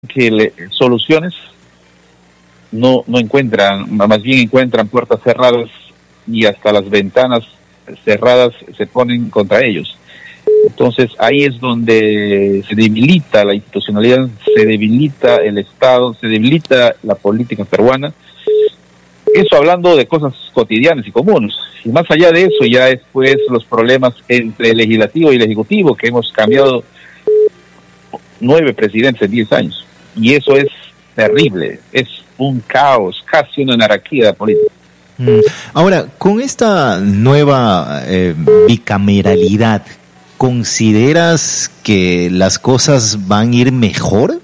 soluciones no encuentran, más bien encuentran puertas cerradas y hasta las ventanas cerradas se ponen contra ellos. Entonces ahí es donde se debilita la institucionalidad, se debilita el Estado, se debilita la política peruana. Eso hablando de cosas cotidianas y comunes. Y más allá de eso ya es pues los problemas entre el legislativo y el ejecutivo, que hemos cambiado 9 presidentes en 10 años. Y eso es terrible, es un caos, casi una anarquía política. Ahora, con esta nueva bicameralidad, ¿consideras que las cosas van a ir mejor?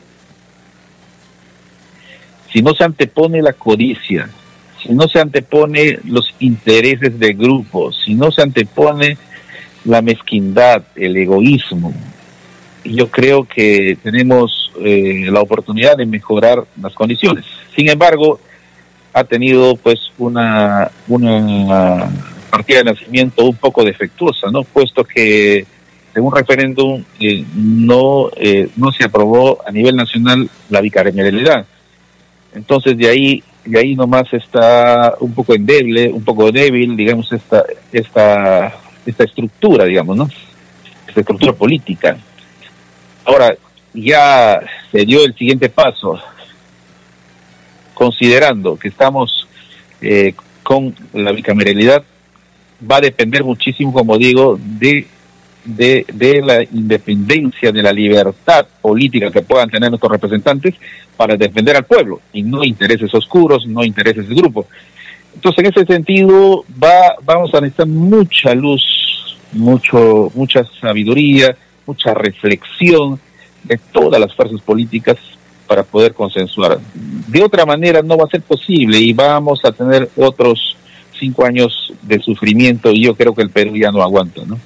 Si no se antepone la codicia, si no se antepone los intereses de grupos, si no se antepone la mezquindad, el egoísmo, yo creo que tenemos la oportunidad de mejorar las condiciones. Sin embargo, ha tenido pues una partida de nacimiento un poco defectuosa, ¿no? Puesto que en un referéndum no se aprobó a nivel nacional la bicameralidad. Entonces de ahí nomás está un poco endeble, un poco débil, digamos, esta estructura, digamos, ¿no? Esta estructura política. Ahora, ya se dio el siguiente paso, considerando que estamos con la bicameralidad, va a depender muchísimo, como digo, de la independencia, de la libertad política que puedan tener nuestros representantes para defender al pueblo, y no intereses oscuros, no intereses de grupo. Entonces, en ese sentido, vamos a necesitar mucha luz, mucha sabiduría, mucha reflexión de todas las fuerzas políticas para poder consensuar. De otra manera no va a ser posible y vamos a tener otros 5 años de sufrimiento, y yo creo que el Perú ya no aguanta, ¿no?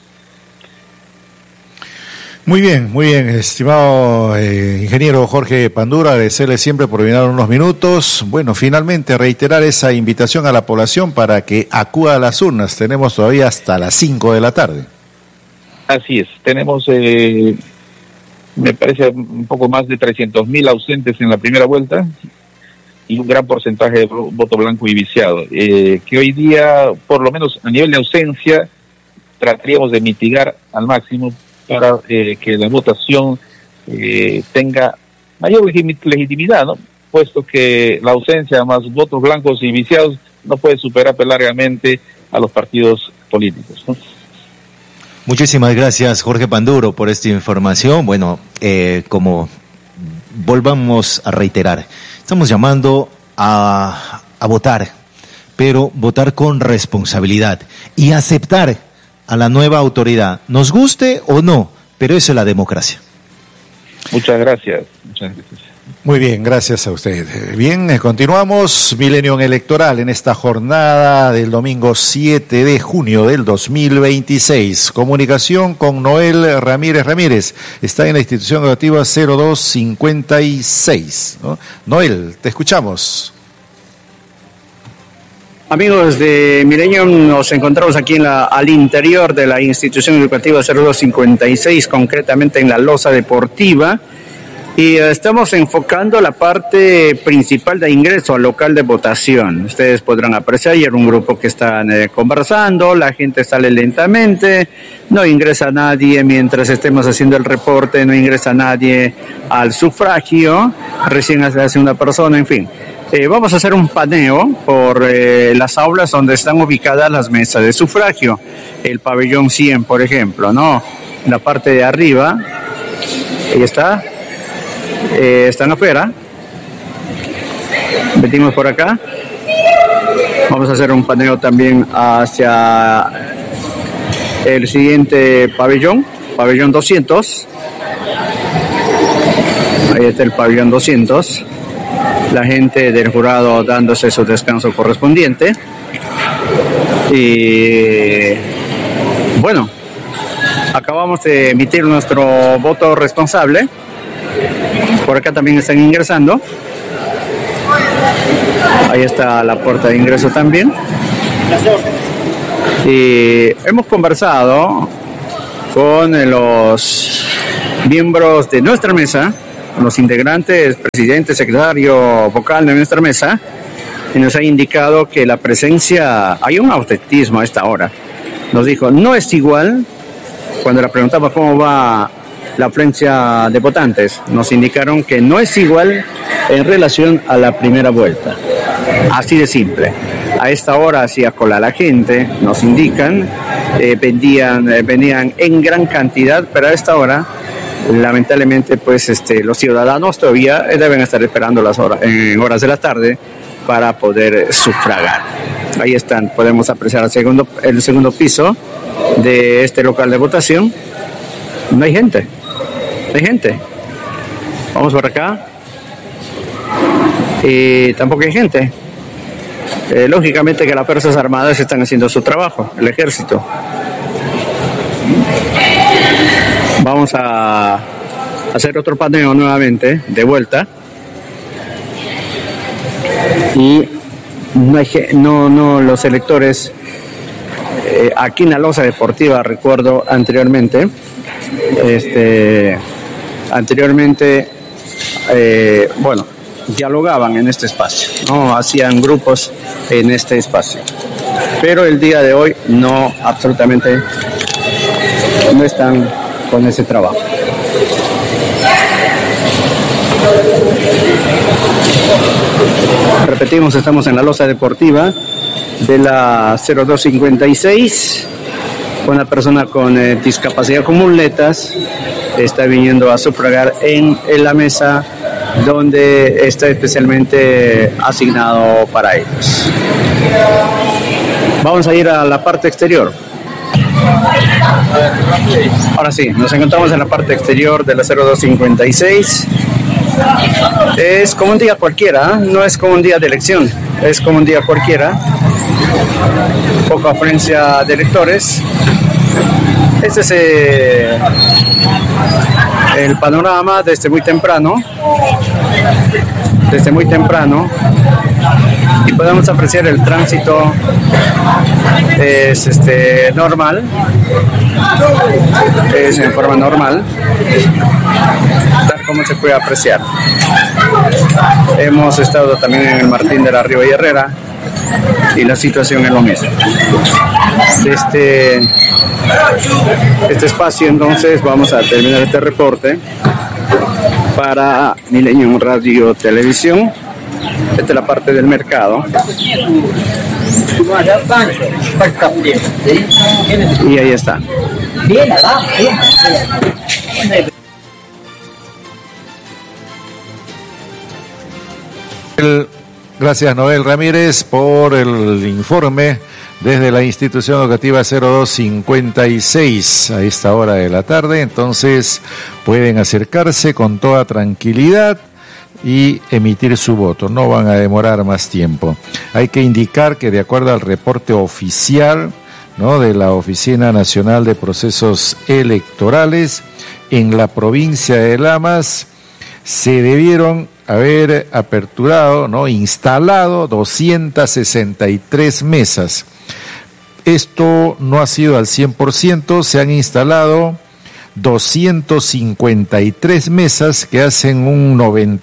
Muy bien, estimado ingeniero Jorge Panduro, agradecerle siempre por venir unos minutos. Bueno, finalmente reiterar esa invitación a la población para que acuda a las urnas. Tenemos todavía hasta las 5 de la tarde. Así es, tenemos, me parece, un poco más de 300.000 ausentes en la primera vuelta y un gran porcentaje de voto blanco y viciado, que hoy día, por lo menos a nivel de ausencia, trataríamos de mitigar al máximo para que la votación tenga mayor legitimidad, ¿no? Puesto que la ausencia más votos blancos y viciados no puede superar largamente a los partidos políticos, ¿no? Muchísimas gracias, Jorge Panduro, por esta información. Bueno, como volvamos a reiterar, estamos llamando a votar, pero votar con responsabilidad y aceptar a la nueva autoridad, nos guste o no, pero eso es la democracia. Muchas gracias. Muy bien, gracias a usted. Bien, continuamos Milenio Electoral en esta jornada del domingo 7 de junio del 2026. Comunicación con Noel Ramírez. Está en la institución educativa 0256, ¿no? Noel, te escuchamos. Amigos de Milenio, nos encontramos aquí al interior de la institución educativa 0256, concretamente en la loza deportiva, y estamos enfocando la parte principal de ingreso al local de votación. Ustedes podrán apreciar, hay un grupo que están conversando, la gente sale lentamente, no ingresa nadie mientras estemos haciendo el reporte, no ingresa nadie al sufragio, recién hace una persona, en fin. Vamos a hacer un paneo por las aulas donde están ubicadas las mesas de sufragio. El pabellón 100, por ejemplo, ¿no? En la parte de arriba, ahí está. Están afuera. Metimos por acá. Vamos a hacer un paneo también hacia el siguiente pabellón 200. Ahí está el pabellón 200. La gente del jurado dándose su descanso correspondiente. Y bueno, acabamos de emitir nuestro voto responsable. Por acá también están ingresando. Ahí está la puerta de ingreso también. Y hemos conversado con los miembros de nuestra mesa los integrantes, presidente, secretario, vocal de nuestra mesa, y nos ha indicado que la presencia, hay un ausentismo a esta hora. Nos dijo, no es igual, cuando le preguntaba cómo va la afluencia de votantes, nos indicaron que no es igual en relación a la primera vuelta. Así de simple. A esta hora hacía cola la gente, nos indican, venían en gran cantidad, pero a esta hora, lamentablemente, pues los ciudadanos todavía deben estar esperando en horas de la tarde para poder sufragar. Ahí están, podemos apreciar el segundo piso de este local de votación. No hay gente. Vamos por acá. Tampoco hay gente. Lógicamente que las Fuerzas Armadas están haciendo su trabajo, el ejército. Vamos a hacer otro paneo nuevamente, de vuelta. Y los electores aquí en la losa deportiva, recuerdo anteriormente, dialogaban en este espacio, no hacían grupos en este espacio, pero el día de hoy no, absolutamente no están con ese trabajo. Repetimos, estamos en la losa deportiva de la 0256. Una persona con discapacidad con muletas está viniendo a sufragar en la mesa donde está especialmente asignado para ellos. Vamos a ir a la parte exterior. Ahora sí, nos encontramos en la parte exterior de la 0256. Es como un día cualquiera, no es como un día de elección, es como un día cualquiera. Poca afluencia de electores. Este es el panorama desde muy temprano. Y podemos apreciar el tránsito es normal, es en forma normal, tal como se puede apreciar. Hemos estado también en el Martín de la Riva y Herrera y la situación es lo mismo. Este espacio, entonces vamos a terminar este reporte para Millennium Radio Televisión. Esta es la parte del mercado. Y ahí está. Gracias, Noel Ramírez, por el informe desde la institución educativa 0256 a esta hora de la tarde. Entonces pueden acercarse con toda tranquilidad y emitir su voto. No van a demorar más tiempo. Hay que indicar que de acuerdo al reporte oficial, ¿no?, de la Oficina Nacional de Procesos Electorales, en la provincia de Lamas se debieron haber aperturado, ¿no?, instalado 263 mesas. Esto no ha sido al 100%, se han instalado 253 mesas que hacen un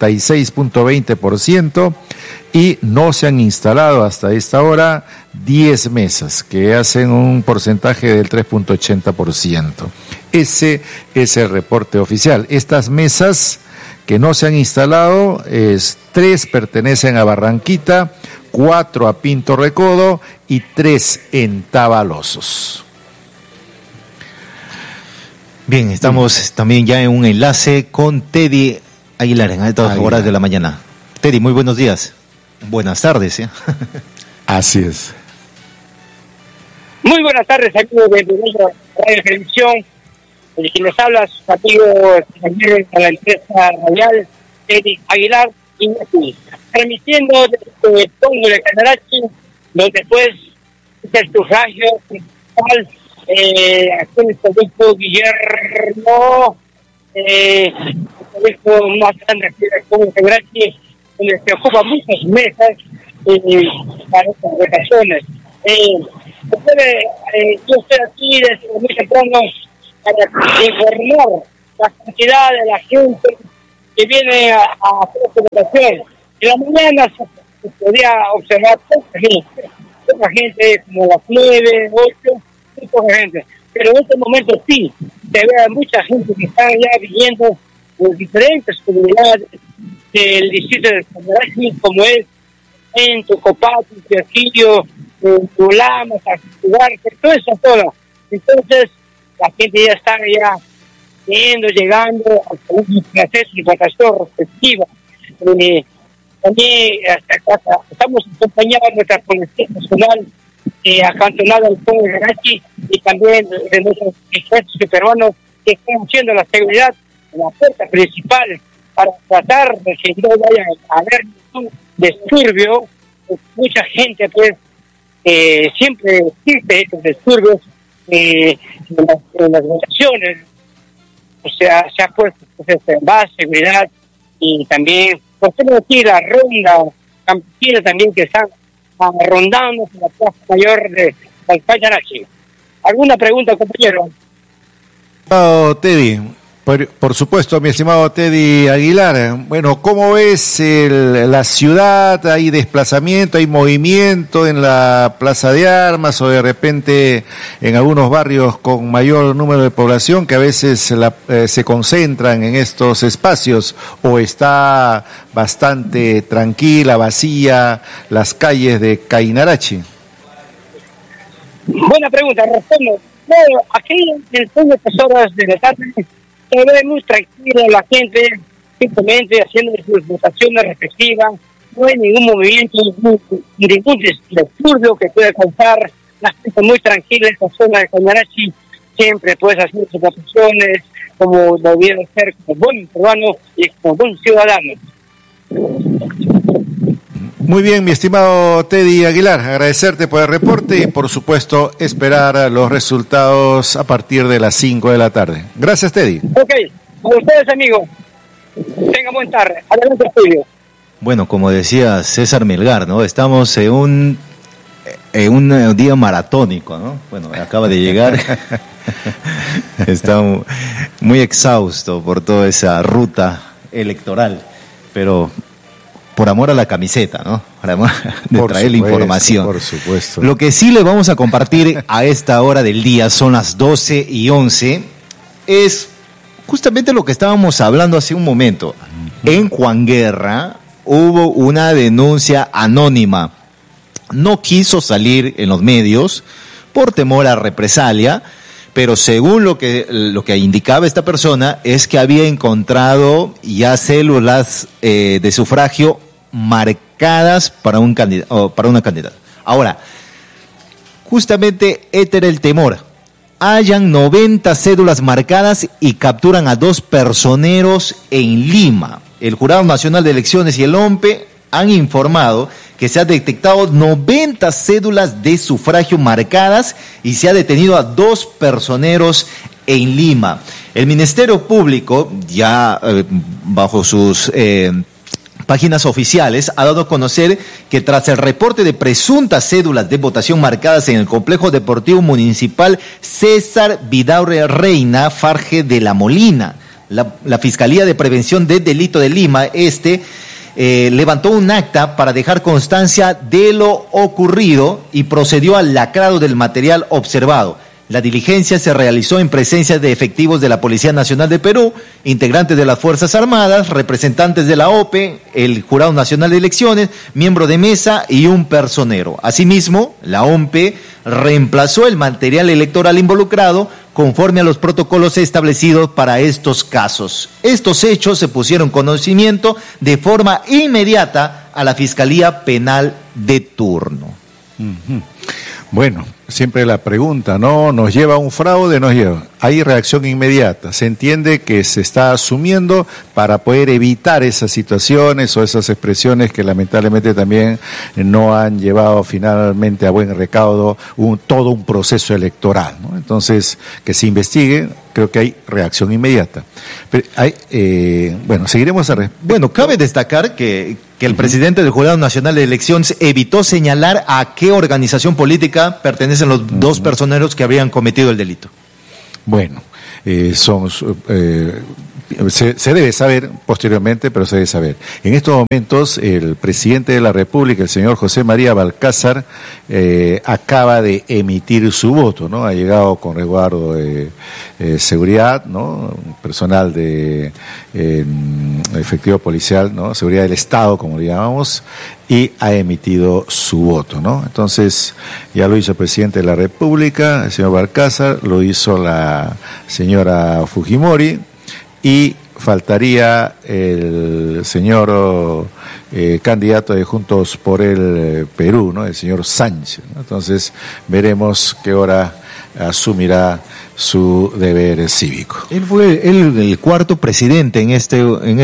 96.20% y no se han instalado hasta esta hora 10 mesas que hacen un porcentaje del 3.80%. Ese es el reporte oficial. Estas mesas que no se han instalado, 3 pertenecen a Barranquita, 4 a Pinto Recodo y 3 en Tabalosos. Bien, estamos también ya en un enlace con Teddy Aguilar en estas horas de la mañana. Teddy, muy buenos días. Buenas tardes. Así es. Muy buenas tardes, amigos de Radio Televisión. El que les habla, sus amigos de la empresa radial, Teddy Aguilar, y aquí, transmitiendo desde Pongo de Canarachi, donde pues es el sufragio principal. Aquí en el colegio Guillermo, el colegio más grande aquí de Pongo de Canarachi, donde se ocupan muchas mesas para estas votaciones. Yo estoy aquí desde muy temprano para informar la cantidad de la gente que vienen a hacer su votación. En la mañana se podía observar poca gente, como las 9, 8, muy poca gente. Pero en este momento sí, se ve mucha gente que está ya viniendo de diferentes comunidades del distrito de Cañarachi, como es en Tocopato, Piaquillo, Tulama, Ugarte, toda esa zona. Entonces, la gente ya está llegando a un proceso de votación respectiva. También estamos acompañados de nuestra Policía Nacional acantonada al pueblo de Cañarachi y también de nuestros ejércitos peruanos que están haciendo la seguridad en la puerta principal para tratar de que no vaya a haber un disturbio. Mucha gente pues siempre existe estos disturbios en las votaciones. O sea, se ha puesto pues, más seguridad y también, por qué no decir, la ronda campesina también que están rondando por la plaza mayor de Cañarachi. ¿Alguna pregunta, compañero? Teddy, por supuesto, mi estimado Teddy Aguilar. Bueno, ¿cómo ves la ciudad? ¿Hay desplazamiento, hay movimiento en la Plaza de Armas o de repente en algunos barrios con mayor número de población que a veces se concentran en estos espacios, o está bastante tranquila, vacía las calles de Cañarachi? Buena pregunta, respondo. Bueno, aquí después de estas horas de la tarde se ve muy tranquila la gente, simplemente haciendo sus votaciones respectivas. No hay ningún movimiento, ningún disturbio que pueda causar. La gente muy tranquila en esta zona de Cañarachi, siempre puede hacer sus votaciones como debiera ser, como buen peruano y como buen ciudadano. Muy bien, mi estimado Teddy Aguilar, agradecerte por el reporte y por supuesto esperar los resultados a partir de las 5 de la tarde. Gracias, Teddy. Ok, a ustedes, amigos, tengan buen tarde. Adelante, estudio. Bueno, como decía César Melgar, ¿no? Estamos en un día maratónico, ¿no? Bueno, acaba de llegar. Está muy exhausto por toda esa ruta electoral, pero por amor a la camiseta, ¿no? Por amor de traer la información. Por supuesto. Lo que sí le vamos a compartir a esta hora del día, son las 12:11, es justamente lo que estábamos hablando hace un momento. En Juan Guerra hubo una denuncia anónima. No quiso salir en los medios por temor a represalia, pero según lo que indicaba esta persona es que había encontrado ya células de sufragio marcadas para un candidato, para una candidata. Ahora, justamente este era el temor. Hayan 90 cédulas marcadas y capturan a 2 personeros en Lima. El Jurado Nacional de Elecciones y el OMPE han informado que se ha detectado 90 cédulas de sufragio marcadas y se ha detenido a 2 personeros en Lima. El Ministerio Público, ya bajo sus páginas oficiales, ha dado a conocer que tras el reporte de presuntas cédulas de votación marcadas en el Complejo Deportivo Municipal César Vidaurre Reina, Farge de la Molina, la Fiscalía de Prevención de Delito de Lima, levantó un acta para dejar constancia de lo ocurrido y procedió al lacrado del material observado. La diligencia se realizó en presencia de efectivos de la Policía Nacional de Perú, integrantes de las Fuerzas Armadas, representantes de la OPE, el Jurado Nacional de Elecciones, miembro de mesa y un personero. Asimismo, la OMPE reemplazó el material electoral involucrado conforme a los protocolos establecidos para estos casos. Estos hechos se pusieron en conocimiento de forma inmediata a la Fiscalía Penal de turno. Bueno, siempre la pregunta, ¿no? ¿Nos lleva a un fraude? Nos lleva. Hay reacción inmediata. Se entiende que se está asumiendo para poder evitar esas situaciones o esas expresiones que lamentablemente también no han llevado finalmente a buen recaudo todo un proceso electoral, ¿no? Entonces, que se investigue, creo que hay reacción inmediata. Pero bueno, seguiremos Bueno, cabe destacar que el presidente del Jurado Nacional de Elecciones evitó señalar a qué organización política pertenecen los 2 personeros que habrían cometido el delito. Bueno, son se debe saber posteriormente, pero se debe saber. En estos momentos, el presidente de la República, el señor José María Balcázar, acaba de emitir su voto, ¿no? Ha llegado con resguardo de seguridad, ¿no? Personal de efectivo policial, ¿no? Seguridad del Estado, como le llamamos, y ha emitido su voto, ¿no? Entonces, ya lo hizo el presidente de la República, el señor Balcázar, lo hizo la señora Fujimori, y faltaría el señor candidato de Juntos por el Perú, ¿no? El señor Sánchez, ¿no? Entonces, veremos qué hora asumirá su deber cívico. Él fue el cuarto presidente en este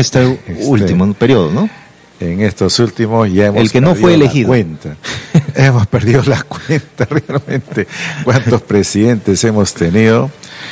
último periodo, ¿no? En estos últimos ya hemos el que no fue elegido. Cuenta. Hemos perdido la cuenta realmente. ¿Cuántos presidentes hemos tenido?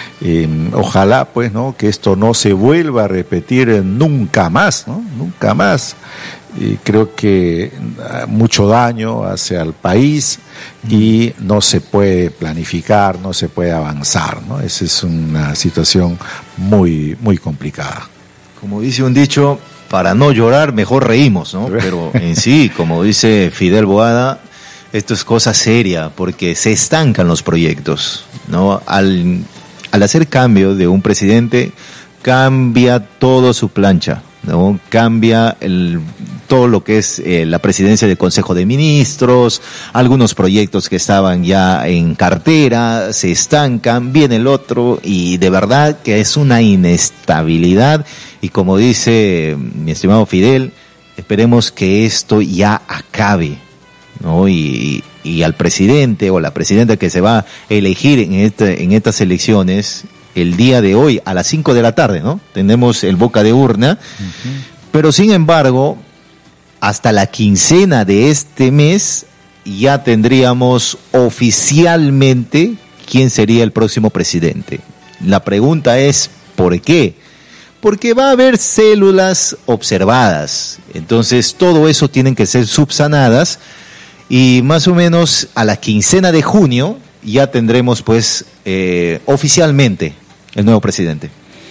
Ojalá, pues, ¿no? Que esto no se vuelva a repetir nunca más, ¿no? Nunca más. Y creo que mucho daño hace al país y no se puede planificar, no se puede avanzar, ¿no? Esa es una situación muy, muy complicada. Como dice un dicho, para no llorar mejor reímos, ¿no? Pero en sí, como dice Fidel Boada, esto es cosa seria porque se estancan los proyectos, ¿no? Al hacer cambio de un presidente, cambia todo su plancha, ¿no? Cambia todo lo que es la presidencia del Consejo de Ministros, algunos proyectos que estaban ya en cartera, se estancan, viene el otro, y de verdad que es una inestabilidad, y como dice mi estimado Fidel, esperemos que esto ya acabe, ¿no? Y al presidente o la presidenta que se va a elegir en estas elecciones, el día de hoy a las 5 de la tarde, ¿no? Tenemos el boca de urna, pero sin embargo, hasta la quincena de este mes ya tendríamos oficialmente quién sería el próximo presidente. La pregunta es, ¿por qué? Porque va a haber células observadas, entonces todo eso tienen que ser subsanadas, y más o menos a la quincena de junio ya tendremos pues oficialmente el nuevo presidente.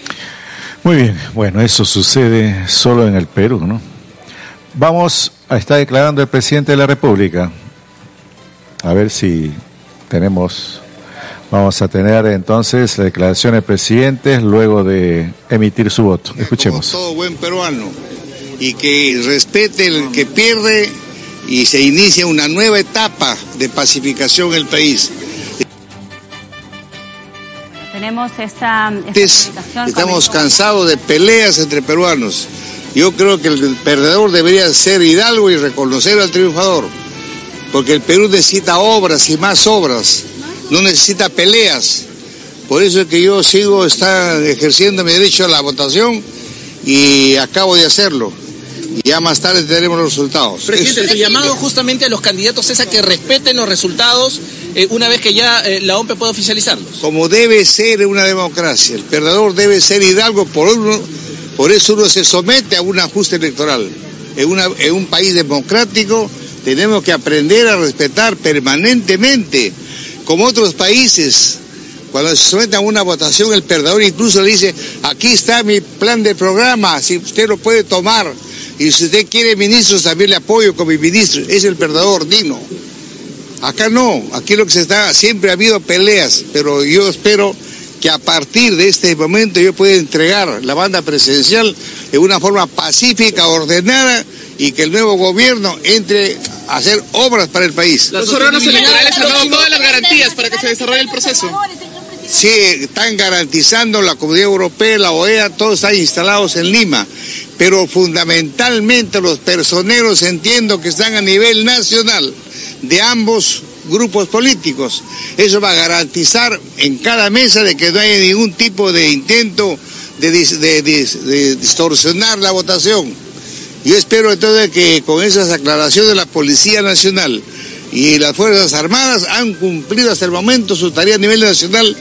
Muy bien, bueno, eso sucede solo en el Perú, ¿no? Vamos a estar declarando el presidente de la República. A ver si vamos a tener entonces la declaración del presidente luego de emitir su voto. Escuchemos. Como todo buen peruano, y que respete el que pierde y se inicia una nueva etapa de pacificación en el país. Tenemos esta Estamos cansados de peleas entre peruanos. Yo creo que el perdedor debería ser hidalgo y reconocer al triunfador, porque el Perú necesita obras y más obras, no necesita peleas. Por eso es que yo sigo ejerciendo mi derecho a la votación y acabo de hacerlo. Y ya más tarde tendremos los resultados. Presidente, el llamado justamente a los candidatos es a que respeten los resultados una vez que ya la OMP pueda oficializarlos. Como debe ser una democracia, el perdedor debe ser hidalgo, por eso uno se somete a un ajuste electoral. En un país democrático tenemos que aprender a respetar permanentemente, como otros países. Cuando se somete a una votación, el perdedor incluso le dice, aquí está mi plan de programa, si usted lo puede tomar. Y si usted quiere ministros, también le apoyo con mi ministro. Es el perdedor digno. Acá no, aquí siempre ha habido peleas, pero yo espero que a partir de este momento yo pueda entregar la banda presidencial de una forma pacífica, ordenada, y que el nuevo gobierno entre a hacer obras para el país. Los órganos electorales han dado todas las garantías para que se desarrolle el proceso. Sí, están garantizando la Comunidad Europea, la OEA, todos están instalados en Lima, pero fundamentalmente los personeros entiendo que están a nivel nacional de ambos grupos políticos. Eso va a garantizar en cada mesa de que no haya ningún tipo de intento de distorsionar la votación. Yo espero entonces que con esas aclaraciones la Policía Nacional y las Fuerzas Armadas han cumplido hasta el momento su tarea a nivel nacional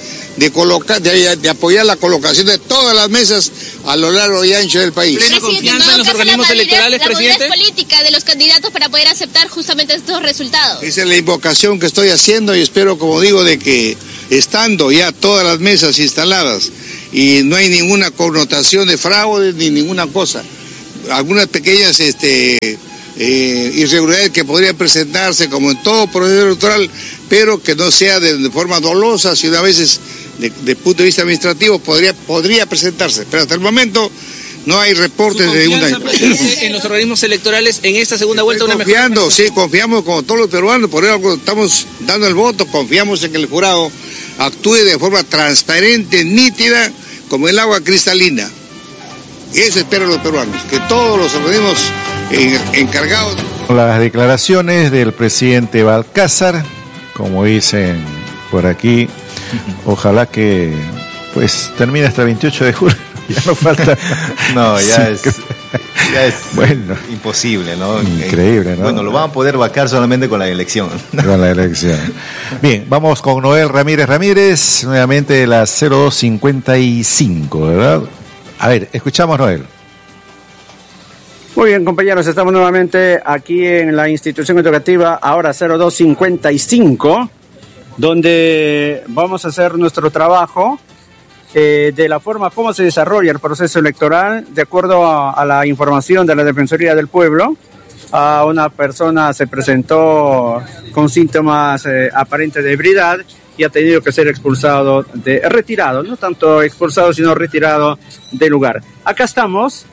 de apoyar la colocación de todas las mesas a lo largo y ancho del país. ¿Plena confianza en los organismos electorales, presidente? La madurez política de los candidatos para poder aceptar justamente estos resultados. Esa es la invocación que estoy haciendo y espero, como digo, de que estando ya todas las mesas instaladas y no hay ninguna connotación de fraude ni ninguna cosa. Algunas pequeñas irregularidades que podrían presentarse como en todo proceso electoral, pero que no sea de forma dolosa, sino a veces de punto de vista administrativo podría presentarse. Pero hasta el momento no hay reportes de una... en los organismos electorales en esta segunda vuelta una confiando, mejor... Sí, confiamos como todos los peruanos, por eso estamos dando el voto, confiamos en que el jurado actúe de forma transparente, nítida, como el agua cristalina. Eso esperan los peruanos, que todos los organismos encargados... Las declaraciones del presidente Balcázar, como dicen por aquí, ojalá que pues termine hasta el 28 de julio. Ya no falta. No, ya es bueno, imposible, ¿no? Increíble, ¿no? Bueno, lo van a poder vacar solamente con la elección. Con la elección. Bien, vamos con Noel Ramírez, nuevamente de las 0255, ¿verdad? A ver, escuchamos, Noel. Muy bien, compañeros, estamos nuevamente aquí en la institución educativa, ahora 0255, donde vamos a hacer nuestro trabajo de la forma como se desarrolla el proceso electoral, de acuerdo a la información de la Defensoría del Pueblo. A una persona se presentó con síntomas aparentes de ebriedad y ha tenido que ser retirado, no tanto expulsado, sino retirado del lugar. Acá estamos.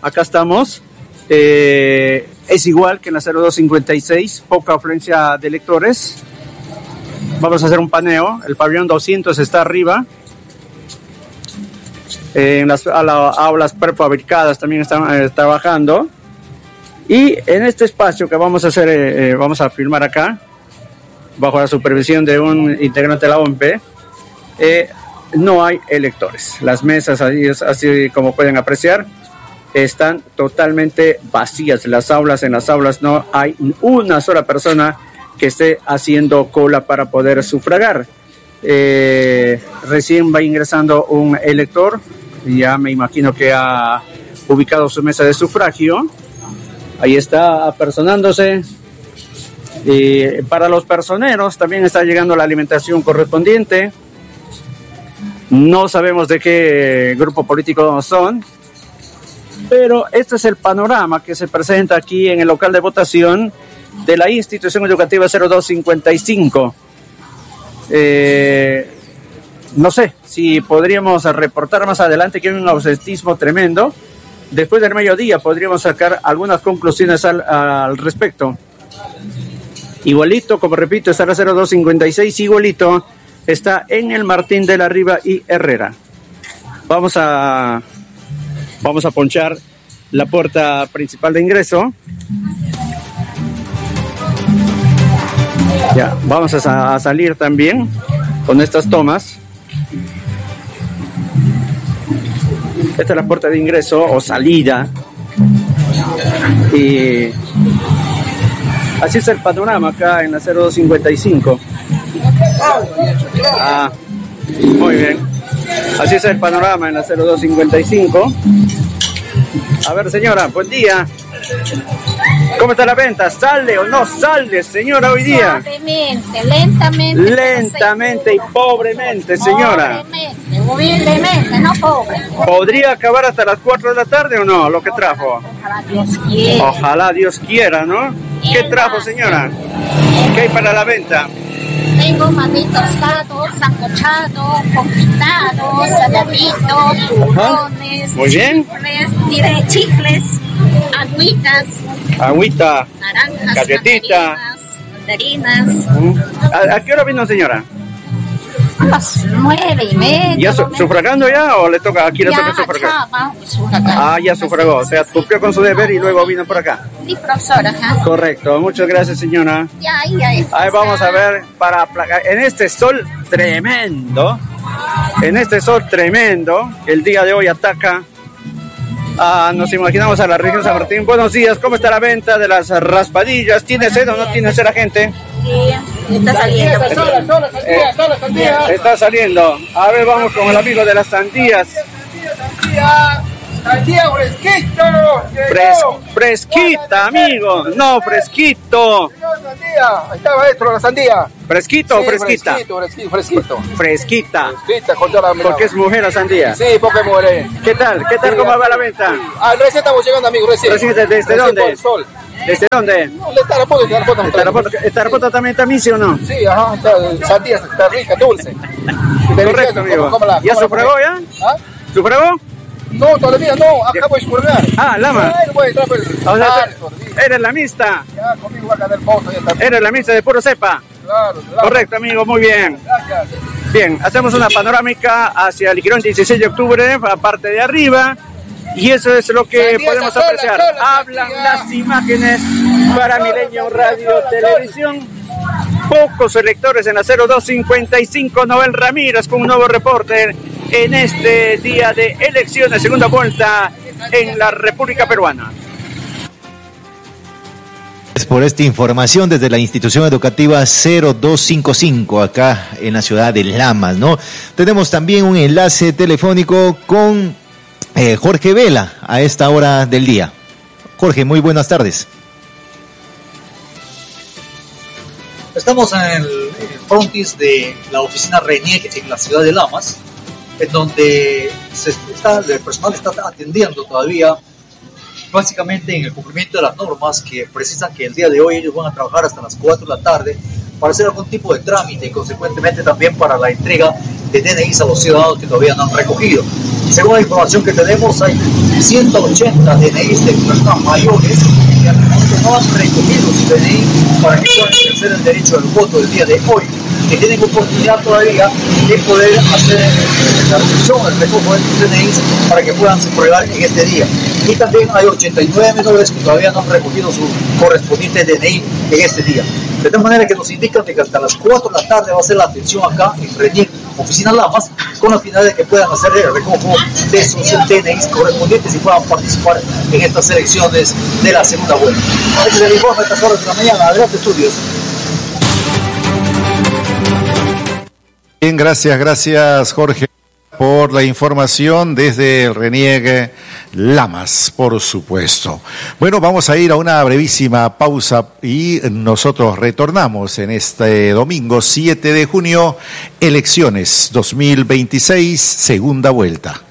Es igual que en la 0256, poca afluencia de electores. Vamos a hacer un paneo. El pabellón 200 está arriba. En las aulas prefabricadas también están trabajando. Y en este espacio que vamos a hacer, vamos a filmar acá, bajo la supervisión de un integrante de la OMP, no hay electores. Las mesas, así como pueden apreciar, están totalmente vacías. En las aulas no hay una sola persona que esté haciendo cola para poder sufragar. Recién va ingresando un elector, ya me imagino que ha ubicado su mesa de sufragio. Ahí está apersonándose. Para los personeros también está llegando la alimentación correspondiente. No sabemos de qué grupo político son, pero este es el panorama que se presenta aquí en el local de votación de la institución educativa 0255. No sé si podríamos reportar más adelante que hay un ausentismo tremendo. Después del mediodía podríamos sacar algunas conclusiones al respecto. Igualito, como repito, está la 0256, igualito está en el Martín de la Riva y Herrera. Vamos a ponchar la puerta principal de ingreso. Ya, vamos a salir también con estas tomas. Esta es la puerta de ingreso o salida. Y así es el panorama acá en la 0255. Muy bien. Así es el panorama en la 0255. A ver, señora, buen día. ¿Cómo está la venta? ¿Sale o no sale, señora, hoy día? Lentamente. Lentamente y pobremente, señora. Humildemente, no pobre. ¿Podría acabar hasta las 4 de la tarde o no, lo que trajo? Ojalá Dios quiera. Ojalá Dios quiera, ¿no? ¿Qué trajo, señora? ¿Qué hay para la venta? Tengo maní tostado, sancochado, confitado, saladito, turrones, muy bien. Chicles, agüitas, naranjas, galletita, mandarinas. ¿A qué hora vino, señora? A las 9:30. ¿Ya sufragando ya o le toca? Aquí le toca sufragar. Ya sufragó, o sea, cumplió con su deber y luego vino por acá. Sí, profesora. Correcto, muchas gracias, señora. Ya. Ahí vamos a ver, en este sol tremendo, el día de hoy ataca. Nos imaginamos a la región San Martín. Buenos días, ¿cómo está la venta de las raspadillas? ¿Tiene sed o no tiene sed la gente? Sí, está saliendo. Está saliendo. A ver, vamos con el amigo de las sandías. Sandía fresquito. Fresquita, amigo. No, fresquito. Sandía. Ahí está, maestro, la sandía. ¿Fresquito o fresquita? Fresquito. Fresquita. Fresquita, con toda la... Porque es mujer la sandía. Sí, porque es mujer. ¿Qué tal? ¿Cómo va la venta? Sí. Recién estamos llegando, amigo, recién. ¿Desde dónde? Por el sol. ¿Desde dónde? No, de Tarapoto. ¿Tarapoto también está misio o no? Sí, ajá, sandía está rica, dulce. Correcto, amigo. ¿Ya sufregó ya? ¿Ah? ¿Sufregó? No, todavía no, acabo de escurgar. Lama. Eres la mixta. Ya, conmigo va a ganar voto. Eres la mixta de puro cepa. Claro. Correcto, amigo, muy bien. Gracias. Bien, hacemos una panorámica hacia el Quirón 16 de octubre, aparte de arriba. Y eso es lo que podemos apreciar. Hablan las imágenes para Milenio Radio Televisión. Pocos electores en la 0255. Noel Ramírez con un nuevo reporte en este día de elecciones, segunda vuelta en la República Peruana. Por esta información desde la institución educativa 0255 acá en la ciudad de Lamas, ¿no? Tenemos también un enlace telefónico con Jorge Vela a esta hora del día. Jorge, muy buenas tardes. Estamos en el frontis de la oficina RENIEC en la ciudad de Lamas, en donde el personal está atendiendo todavía básicamente en el cumplimiento de las normas que precisan que el día de hoy ellos van a trabajar hasta las 4 de la tarde para hacer algún tipo de trámite y consecuentemente también para la entrega de DNIs a los ciudadanos que todavía no han recogido. Según la información que tenemos, hay 180 DNIs de personas mayores que al momento no han recogido su DNI para que puedan ejercer el derecho al voto del día de hoy, que tienen oportunidad todavía de poder hacer la recepción, el recojo de sus DNIs para que puedan sufragar en este día. Y también hay 89 menores que todavía no han recogido su correspondiente DNI en este día. De tal manera que nos indican que hasta las 4 de la tarde va a ser la atención acá en RENIEC, Oficina Lamas, con la finalidad de que puedan hacer el recojo de sus DNIs correspondientes y puedan participar en estas elecciones de la segunda vuelta. Este es el informe de estas horas de la mañana. Adelante, estudios. Bien, gracias Jorge por la información desde el RENIEC Lamas, por supuesto. Bueno, vamos a ir a una brevísima pausa y nosotros retornamos en este domingo 7 de junio, elecciones 2026, segunda vuelta.